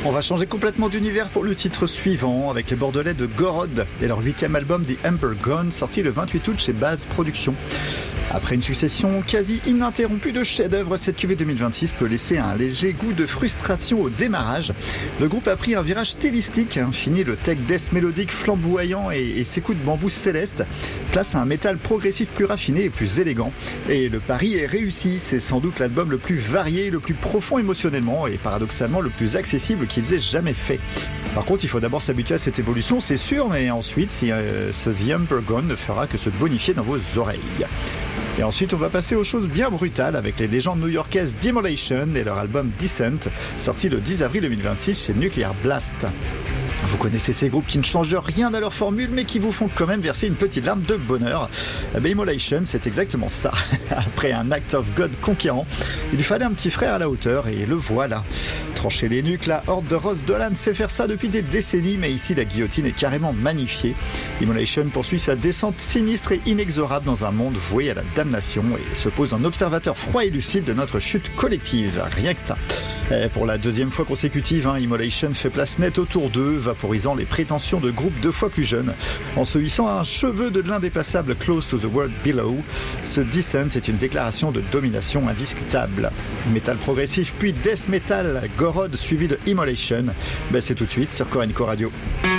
On va changer complètement d'univers pour le titre suivant avec les Bordelais de Gorod et leur 8e album The Ember Gone sorti le 28 août chez Baz Productions. Après une succession quasi ininterrompue de chefs-d'œuvre, cette cuvée 2026 peut laisser un léger goût de frustration au démarrage. Le groupe a pris un virage stylistique, fini le tech death mélodique flamboyant et ses coups de bambou céleste, place à un métal progressif plus raffiné et plus élégant. Et le pari est réussi, c'est sans doute l'album le plus varié, le plus profond émotionnellement et paradoxalement le plus accessible qu'ils aient jamais fait. Par contre, il faut d'abord s'habituer à cette évolution, c'est sûr, mais ensuite, ce The Ember Gone ne fera que se bonifier dans vos oreilles. Et ensuite, on va passer aux choses bien brutales avec les légendes new-yorkaises Demolition et leur album Descent, sorti le 10 avril 2026 chez Nuclear Blast. Vous connaissez ces groupes qui ne changent rien à leur formule, mais qui vous font quand même verser une petite larme de bonheur. Immolation, c'est exactement ça. Après un Act of God conquérant, il fallait un petit frère à la hauteur, et le voilà. Trancher les nuques, la horde de Ross Dolan sait faire ça depuis des décennies, mais ici la guillotine est carrément magnifiée. Immolation poursuit sa descente sinistre et inexorable dans un monde voué à la damnation et se pose en observateur froid et lucide de notre chute collective. Rien que ça. Pour la deuxième fois consécutive, Immolation fait place nette autour d'eux, vaporisant les prétentions de groupes 2 fois plus jeunes. En se hissant à un cheveu de l'indépassable Close to the World Below, ce Descent est une déclaration de domination indiscutable. Metal progressif puis death metal, Gorod suivi de Immolation. C'est tout de suite sur Korenko Radio.